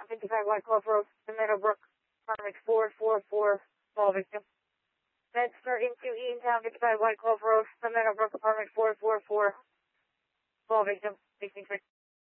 Eatontown 55 White Clover Road, the Meadowbrook, apartment 444, fall victim. MedStar into Eatontown 55 White Clover Road, the Meadowbrook, apartment 444, fall victim, 16